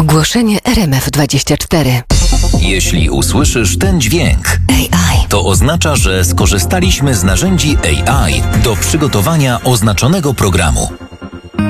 Ogłoszenie RMF24. Jeśli usłyszysz ten dźwięk, AI. to oznacza, że skorzystaliśmy z narzędzi AI do przygotowania oznaczonego programu.